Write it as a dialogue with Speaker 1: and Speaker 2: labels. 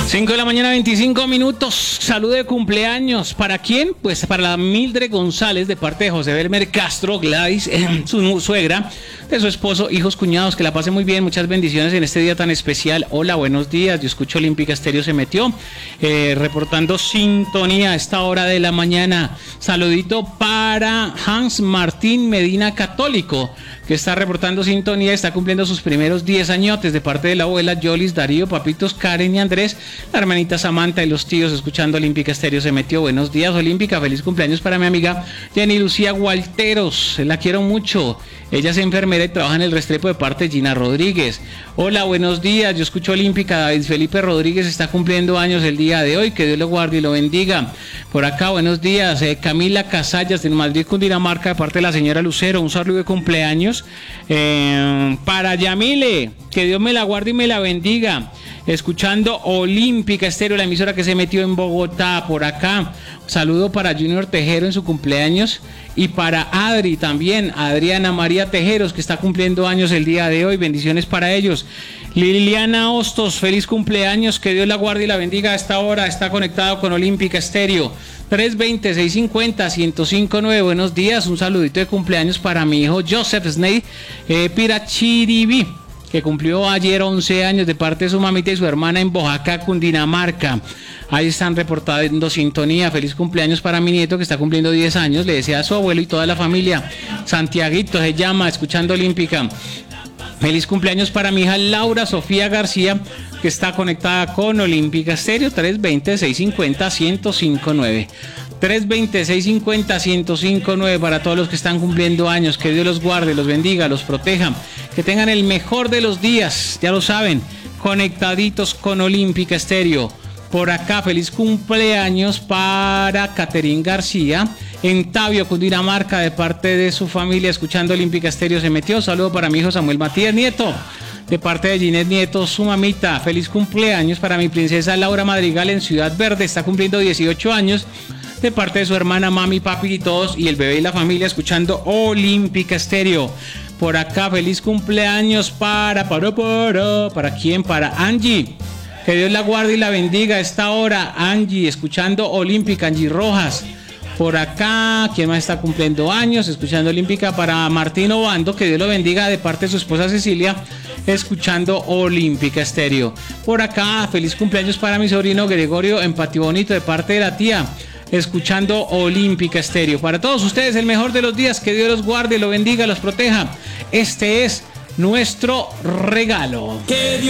Speaker 1: 5 de la mañana, 25 minutos. Saludo de cumpleaños. ¿Para quién? Pues para la Mildred González, de parte de José Belmer Castro, Gladys, su suegra, de su esposo, hijos, cuñados. Que la pase muy bien. Muchas bendiciones en este día tan especial. Hola, buenos días. Yo escucho Olímpica Estéreo, se metió reportando sintonía a esta hora de la mañana. Saludito para Hans Martín Medina Católico, que está reportando sintonía, está cumpliendo sus primeros 10 añotes, de parte de la abuela Yolis, Darío, papitos, Karen y Andrés, la hermanita Samantha y los tíos escuchando Olímpica Estéreo, se metió. Buenos días, Olímpica, feliz cumpleaños para mi amiga Jenny Lucía Gualteros, la quiero mucho. Ella es enfermera y trabaja en el Restrepo, de parte de Gina Rodríguez. Hola, buenos días, yo escucho Olímpica. David Felipe Rodríguez está cumpliendo años el día de hoy, que Dios lo guarde y lo bendiga. Por acá, buenos días, Camila Casallas de Madrid, Cundinamarca, de parte de la señora Lucero, un saludo de cumpleaños. Para Yamile, que Dios me la guarde y me la bendiga, escuchando Olímpica Estéreo, la emisora que se metió en Bogotá. Por acá, saludo para Junior Tejero en su cumpleaños, y para Adri también, Adriana María Tejeros, que está cumpliendo años el día de hoy. Bendiciones para ellos. Liliana Hostos, feliz cumpleaños, que Dios la guarde y la bendiga. A esta hora está conectado con Olímpica Estéreo. 320-650-1059. Buenos días, un saludito de cumpleaños para mi hijo Joseph Sney Pirachiribi, que cumplió ayer 11 años, de parte de su mamita y su hermana en Boyacá, Cundinamarca. Ahí están reportando sintonía. Feliz cumpleaños para mi nieto, que está cumpliendo 10 años. Le desea a su abuelo y toda la familia. Santiaguito se llama, escuchando Olímpica. Feliz cumpleaños para mi hija Laura Sofía García, que está conectada con Olímpica Estéreo. 320-650-1059. 320-650-1059 para todos los que están cumpliendo años. Que Dios los guarde, los bendiga, los proteja, que tengan el mejor de los días, ya lo saben, conectaditos con Olímpica Estéreo. Por acá, feliz cumpleaños para Caterín García en Tabio, Cundinamarca, de parte de su familia, escuchando Olímpica Estéreo, se metió. Saludo para mi hijo Samuel Matías Nieto, de parte de Ginette Nieto, su mamita. Feliz cumpleaños para mi princesa Laura Madrigal en Ciudad Verde, está cumpliendo 18 años, de parte de su hermana, mami, papi y todos, y el bebé y la familia, escuchando Olímpica Estéreo. Por acá, feliz cumpleaños ¿para quién? Para Angie, que Dios la guarde y la bendiga a esta hora. Angie, escuchando Olímpica. Angie Rojas. Por acá, ¿quién más está cumpliendo años? Escuchando Olímpica. Para Martín Obando, que Dios lo bendiga, de parte de su esposa Cecilia, escuchando Olímpica Estéreo. Por acá, feliz cumpleaños para mi sobrino Gregorio en Patio Bonito, de parte de la tía, escuchando Olímpica Estéreo. Para todos ustedes, el mejor de los días, que Dios los guarde, los bendiga, los proteja. Este es nuestro regalo.